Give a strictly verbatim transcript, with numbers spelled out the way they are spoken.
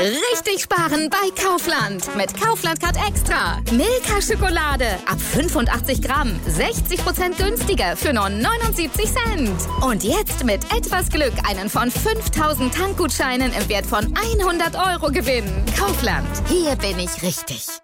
Richtig sparen bei Kaufland. Mit Kaufland Card Extra. Milka Schokolade ab fünfundachtzig Gramm. sechzig Prozent günstiger für nur neunundsiebzig Cent. Und jetzt mit etwas Glück einen von fünftausend Tankgutscheinen im Wert von hundert Euro gewinnen. Kaufland. Hier bin ich richtig.